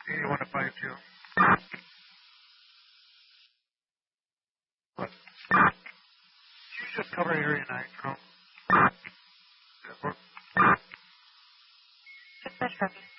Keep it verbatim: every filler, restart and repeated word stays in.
eighty-one to five two. What? You just cover area nine, Jerome. Dispatch copy.